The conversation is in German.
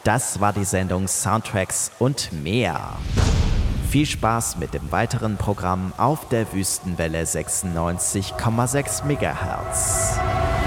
Das war die Sendung Soundtracks und mehr. Viel Spaß mit dem weiteren Programm auf der Wüstenwelle 96,6 MHz.